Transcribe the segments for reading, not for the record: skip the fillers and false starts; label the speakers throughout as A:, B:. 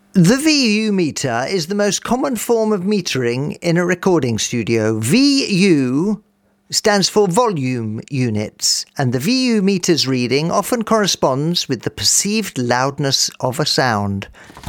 A: The VU meter is the most common form of metering in a recording studio. VU stands for volume units, and the VU meter's reading often corresponds with the perceived loudness of a sound.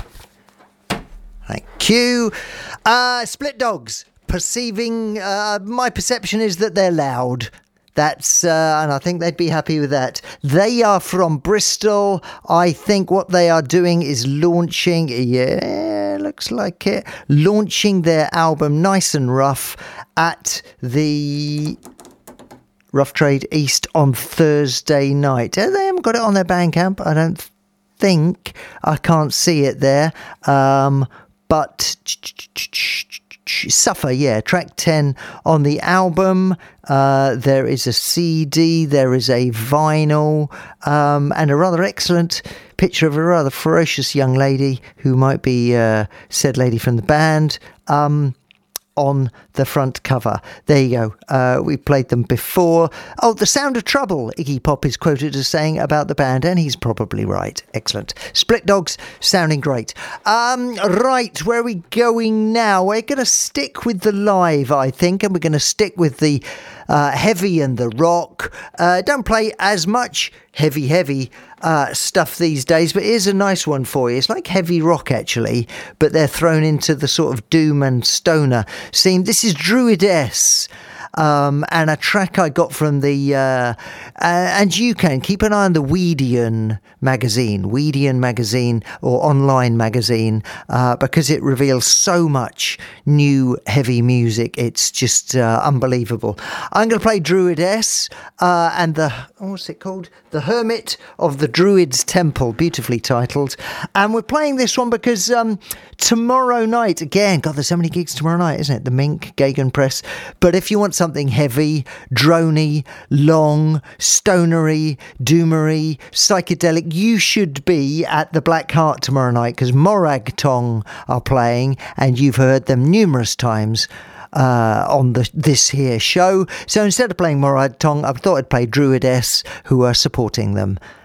A: Thank you. Split dogs. My perception is that they're loud. That's, and I think they'd be happy with that. They are from Bristol. I think what they are doing is launching, looks like it, launching their album Nice and Rough at the Rough Trade East on Thursday night. They haven't got it on their Bandcamp, I don't think. I can't see it there. But Suffer, track 10 on the album. There is a CD, there is a vinyl, and a rather excellent picture of a rather ferocious young lady who might be said lady from the band on the front cover. There you go. We played them before. Oh, The Sound of Trouble, Iggy Pop is quoted as saying about the band, and he's probably right. Excellent. Split Dogs sounding great. Right, where are we going now? We're going to stick with the live, I think, and we're going to stick with the heavy and the rock. Don't play as much heavy stuff these days, but here's a nice one for you. It's like heavy rock, actually, but they're thrown into the sort of doom and stoner scene. This is Druidess, and a track I got from the and you can keep an eye on the Weedian magazine or online magazine, because it reveals so much new heavy music. It's just unbelievable. I'm going to play Druidess and what's it called? The Hermit of the Druids Temple, beautifully titled. And we're playing this one because tomorrow night, again, God, there's so many gigs tomorrow night, isn't it? The Mink, Gegenpress. But if you want something heavy, drony, long, stonery, doomery, psychedelic, you should be at the Black Heart tomorrow night, because Morag Tong are playing, and you've heard them numerous times on this here show. So instead of playing Morag Tong, I thought I'd play Druidess, who are supporting them.